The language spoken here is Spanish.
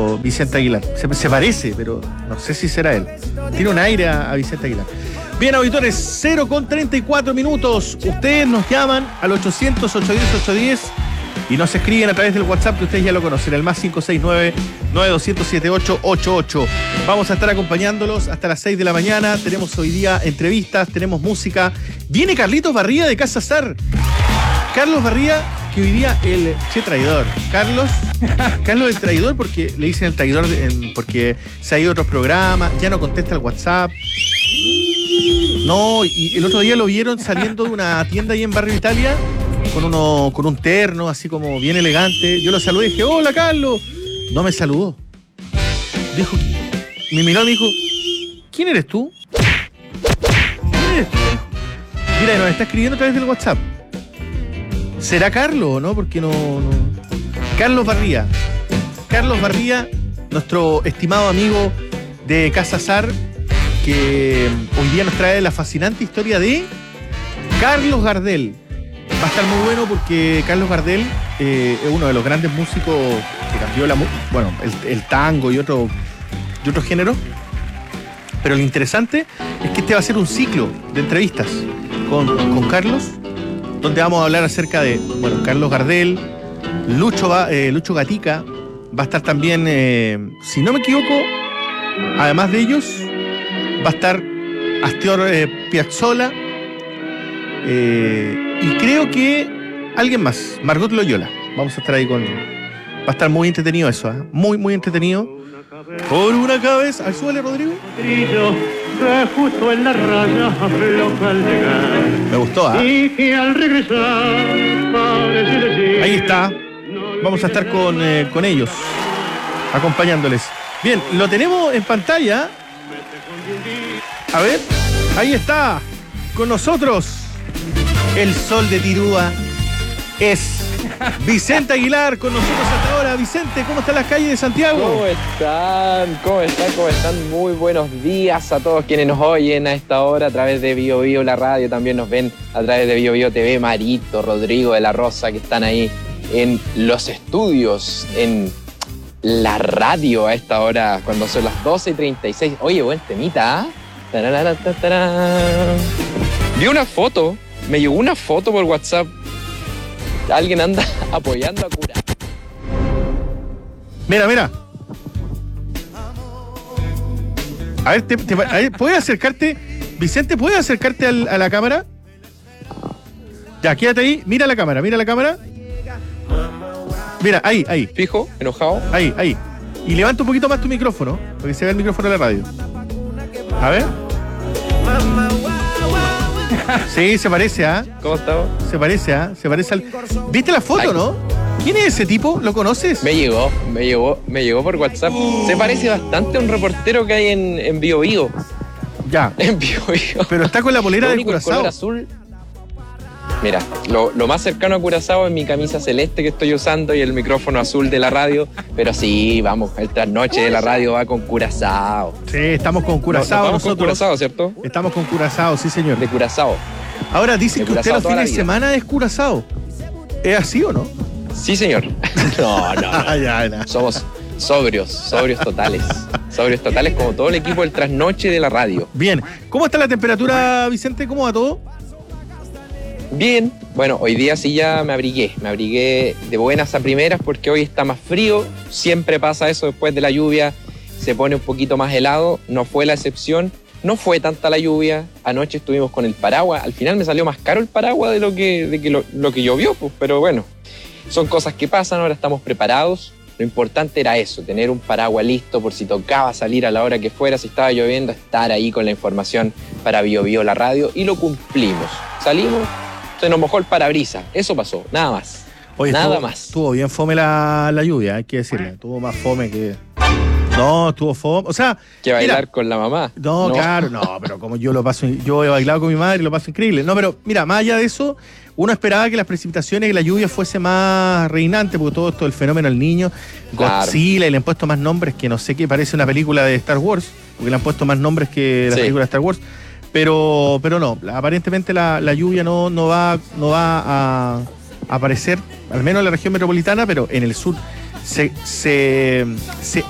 mucho Vicente Aguilar. Se parece, pero no sé si será él. Tiene un aire a Vicente Aguilar. Bien, auditores, 0:34 minutos. Ustedes nos llaman al 800-810-810 y nos escriben a través del WhatsApp que ustedes ya lo conocen, el más 569-9200-7888. Vamos a estar acompañándolos hasta las 6 de la mañana. Tenemos hoy día entrevistas, tenemos música. Viene Carlitos Barría de Casa Sar. Carlos Barría, que hoy día el traidor. Carlos el traidor, porque le dicen el traidor porque se ha ido a otros programas, ya no contesta el WhatsApp. No, y el otro día lo vieron saliendo de una tienda ahí en Barrio Italia con un terno así como bien elegante. Yo lo saludé y dije, hola Carlos. No me saludó. Dijo, me miró y me dijo, ¿quién eres tú? ¿Quién eres tú? Mira, nos está escribiendo a través del WhatsApp. ¿Será Carlos o no? Porque no. Carlos Barría, nuestro estimado amigo de Casa Sar, que hoy día nos trae la fascinante historia de Carlos Gardel. Va a estar muy bueno porque Carlos Gardel es uno de los grandes músicos que cambió el tango y otro género. Pero lo interesante es que este va a ser un ciclo de entrevistas con Carlos, donde vamos a hablar acerca de, Carlos Gardel, Lucho Gatica, va a estar también, si no me equivoco, además de ellos, va a estar Astor Piazzolla, y creo que alguien más, Margot Loyola. Vamos a estar ahí va a estar muy entretenido eso, muy, muy entretenido. Por una cabeza. ¿Al suele, Rodrigo? Justo en la raya afloja al llegar. Me gustó, Y que al regresar ahí está. Vamos a estar con ellos, acompañándoles. Bien, lo tenemos en pantalla. A ver, ahí está, con nosotros, el sol de Tirúa es Vicente Aguilar, con nosotros hasta ahora. Vicente, ¿cómo están las calles de Santiago? ¿Cómo están? Muy buenos días a todos quienes nos oyen a esta hora a través de Bio Bio, la radio. También nos ven a través de Bio Bio TV, Marito, Rodrigo de la Rosa, que están ahí en los estudios, en la radio a esta hora, cuando son las 12:36. Oye, buen temita, Vi una foto, me llegó una foto por WhatsApp. Alguien anda apoyando a Cura. Mira. A ver, ¿puedes acercarte? Vicente, ¿puedes acercarte a la cámara? Ya, quédate ahí, mira la cámara. Mira, ahí. Fijo, enojado. Ahí. Y levanta un poquito más tu micrófono, para que se vea el micrófono de la radio. A ver. Sí, se parece, ¿Cómo estamos? Se parece al... ¿Viste la foto, no? ¿Quién es ese tipo? ¿Lo conoces? Me llegó por WhatsApp. Se parece bastante a un reportero que hay en Bio Bio. Ya. En Bio Bio. Pero está con la polera de Curazao. El color azul. Mira, lo más cercano a Curazao es mi camisa celeste que estoy usando y el micrófono azul de la radio. Pero sí, vamos, el trasnoche de la radio va con Curazao. Sí, estamos con Curazao. Vamos con Curazao, ¿cierto? Estamos con Curazao, sí, señor. De Curazao. Ahora dicen que usted los fines de semana es Curazao. ¿Es así o no? Sí, señor. No. Ya. Somos sobrios totales. Sobrios totales como todo el equipo del trasnoche de la radio. Bien. ¿Cómo está la temperatura, Vicente? ¿Cómo va todo? Bien, bueno, hoy día sí ya me abrigué de buenas a primeras porque hoy está más frío, siempre pasa eso después de la lluvia, se pone un poquito más helado, no fue la excepción, no fue tanta la lluvia, anoche estuvimos con el paraguas, al final me salió más caro el paraguas de lo que llovió, pues, pero bueno, son cosas que pasan, ahora estamos preparados, lo importante era eso, tener un paraguas listo por si tocaba salir a la hora que fuera, si estaba lloviendo, estar ahí con la información para Bio Bio, la radio, y lo cumplimos, salimos. Se nos mojó el parabrisas, eso pasó, nada más. Oye, nada más. Estuvo bien fome la lluvia, hay que decirle. Estuvo más fome que... No, estuvo fome. O sea... ¿Que bailar con la mamá? No, claro, no, pero como yo he bailado con mi madre y lo paso increíble. No, pero mira, más allá de eso, uno esperaba que las precipitaciones y la lluvia fuese más reinante, porque todo esto, el fenómeno del niño, Godzilla, y le han puesto más nombres que no sé qué, parece una película de Star Wars, porque le han puesto más nombres que la película de Star Wars. Pero no, aparentemente la lluvia no va a aparecer, al menos en la región metropolitana, pero en el sur se